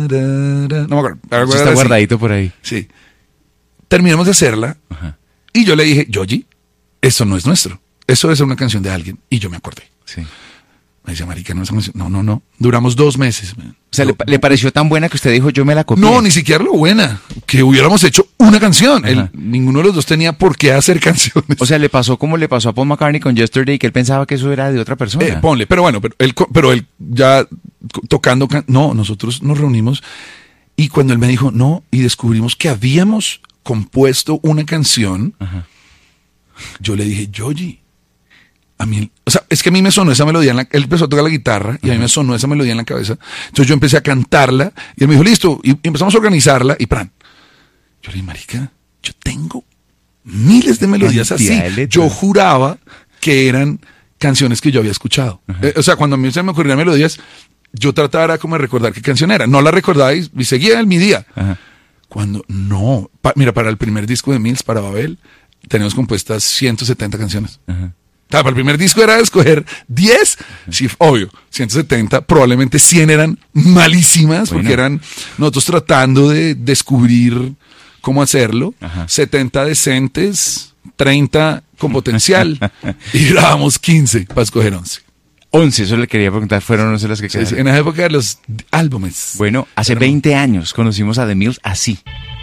No me acuerdo. Eso está guardadito por ahí. Sí. Terminamos de hacerla. Ajá. Y yo le dije, Yoyi, eso no es nuestro. Eso debe ser una canción de alguien. Y yo me acordé. Sí. Me dice, marica, no es una canción. No. Duramos 2 meses. Man. O sea, ¿le pareció tan buena que usted dijo, yo me la copié? No, ni siquiera lo buena. Que hubiéramos hecho una canción. Ninguno de los dos tenía por qué hacer canciones. O sea, le pasó como le pasó a Paul McCartney con Yesterday, que él pensaba que eso era de otra persona. Ponle, pero bueno, pero él ya tocando... No, nosotros nos reunimos y cuando él me dijo, no, y descubrimos que habíamos compuesto una canción, Ajá. yo le dije, Yoyi, es que a mí me sonó esa melodía, él empezó a tocar la guitarra y a mí me sonó esa melodía en la cabeza, entonces yo empecé a cantarla y él me dijo, listo, y empezamos a organizarla y ¡pran! Yo le dije, marica, yo tengo miles de melodías así, yo juraba que eran canciones que yo había escuchado, o sea, cuando a mí se me ocurrían melodías, yo trataba como de recordar qué canción era, no la recordaba y seguía en mi día. Ajá. Cuando, no, mira, para el primer disco de Mills, para Babel, tenemos compuestas 170 canciones. Ajá. Para el primer disco era escoger 10, sí, obvio, 170, probablemente 100 eran malísimas, porque eran nosotros tratando de descubrir cómo hacerlo, 70 decentes, 30 con potencial, y grabamos 15 para escoger 11. 11, eso le quería preguntar, fueron 11 las que quedaron. Sí, en la época de los álbumes. Bueno, hace 20 años conocimos a The Mills así.